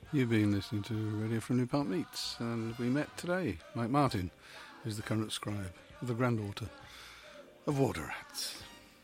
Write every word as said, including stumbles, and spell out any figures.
You've been listening to Radio from New Park Meets, and we met today. Mike Martin, who's the current scribe of the granddaughter of Water Rats.